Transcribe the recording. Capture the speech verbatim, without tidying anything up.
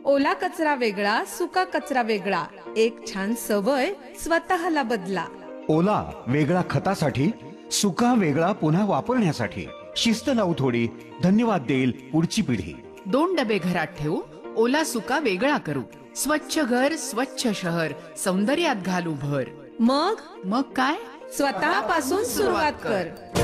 ओला कचरा वेगळा, सुका कचरा वेगळा. एक छान सवय स्वतःला बदला. ओला वेगळा खतासाठी, सुका वेगळा पुन्हा वापरण्यासाठी. शिस्त लावू थोडी, धन्यवाद देईल पुढची पिढी. दोन डबे घरात ठेवू, ओला सुका वेगळा करू. स्वच्छ घर, स्वच्छ शहर, सौंदर्यात घालू भर. मग मग काय? स्वतःपासून सुरुवात कर.